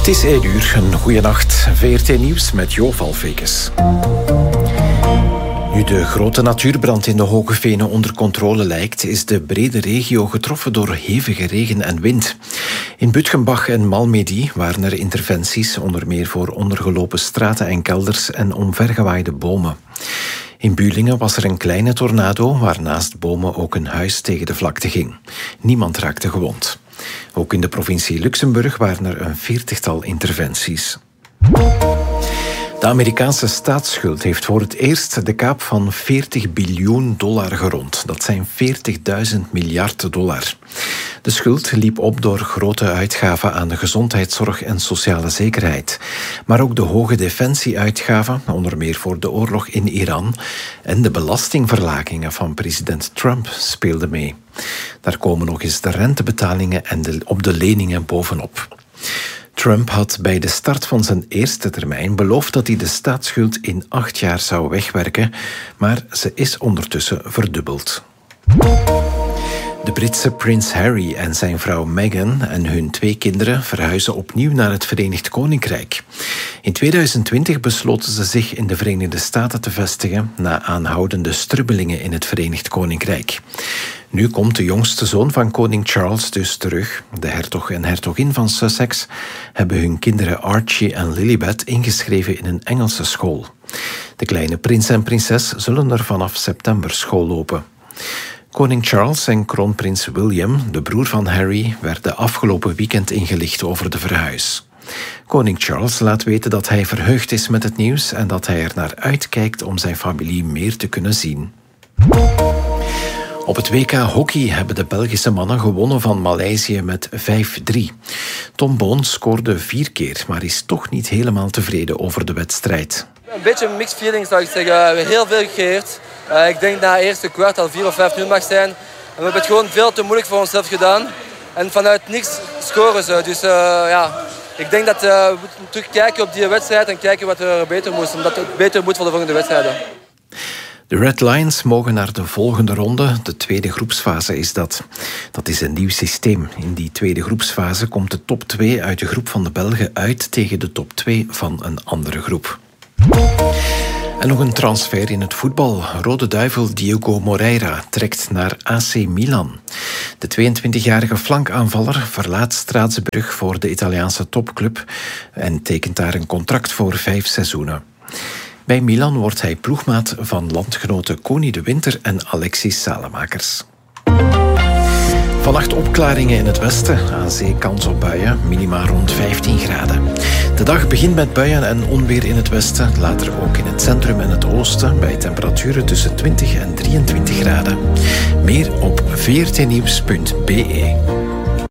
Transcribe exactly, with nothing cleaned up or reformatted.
Het is één uur, een goeie nacht. V R T Nieuws met Jo Valfekes. Nu de grote natuurbrand in de Hoge Venen onder controle lijkt, is de brede regio getroffen door hevige regen en wind. In Bütgenbach en Malmedy waren er interventies, onder meer voor ondergelopen straten en kelders en omvergewaaide bomen. In Buhlingen was er een kleine tornado, waar naast bomen ook een huis tegen de vlakte ging. Niemand raakte gewond. Ook in de provincie Luxemburg waren er een veertigtal interventies. De Amerikaanse staatsschuld heeft voor het eerst de kaap van veertig biljoen dollar gerond. Dat zijn veertigduizend miljard dollar. De schuld liep op door grote uitgaven aan de gezondheidszorg en sociale zekerheid. Maar ook de hoge defensieuitgaven, onder meer voor de oorlog in Iran, en de belastingverlagingen van president Trump speelden mee. Daar komen nog eens de rentebetalingen en de, op de leningen bovenop. Trump had bij de start van zijn eerste termijn beloofd dat hij de staatsschuld in acht jaar zou wegwerken, maar ze is ondertussen verdubbeld. De Britse prins Harry en zijn vrouw Meghan en hun twee kinderen verhuizen opnieuw naar het Verenigd Koninkrijk. In tweeduizend twintig besloten ze zich in de Verenigde Staten te vestigen na aanhoudende strubbelingen in het Verenigd Koninkrijk. Nu komt de jongste zoon van koning Charles dus terug. De hertog en hertogin van Sussex hebben hun kinderen Archie en Lilibet ingeschreven in een Engelse school. De kleine prins en prinses zullen er vanaf september school lopen. Koning Charles en kroonprins William, de broer van Harry, werden afgelopen weekend ingelicht over de verhuis. Koning Charles laat weten dat hij verheugd is met het nieuws en dat hij er naar uitkijkt om zijn familie meer te kunnen zien. Op het W K hockey hebben de Belgische mannen gewonnen van Maleisië met vijf drie. Tom Boon scoorde vier keer, maar is toch niet helemaal tevreden over de wedstrijd. Een beetje een mixed feeling zou ik zeggen. We hebben heel veel gecreëerd. Uh, ik denk dat het eerste kwart al vier of vijf nul mag zijn. En we hebben het gewoon veel te moeilijk voor onszelf gedaan. En vanuit niks scoren ze. Dus uh, ja, ik denk dat uh, we moeten terugkijken op die wedstrijd en kijken wat er beter moet. Omdat het beter moet voor de volgende wedstrijden. De Red Lions mogen naar de volgende ronde. De tweede groepsfase is dat. Dat is een nieuw systeem. In die tweede groepsfase komt de top twee uit de groep van de Belgen uit tegen de top twee van een andere groep. En nog een transfer in het voetbal. Rode Duivel Diogo Moreira trekt naar A C Milan. De tweeëntwintigjarige flankaanvaller verlaat Straatsburg voor de Italiaanse topclub en tekent daar een contract voor vijf seizoenen. Bij Milan wordt hij ploegmaat van landgenoten Koni de Winter en Alexis Salemakers. Vannacht opklaringen in het westen, aan zee kans op buien, minima rond vijftien graden. De dag begint met buien en onweer in het westen, later ook in het centrum en het oosten, bij temperaturen tussen twintig en drieëntwintig graden. Meer op v r t nieuws punt b e.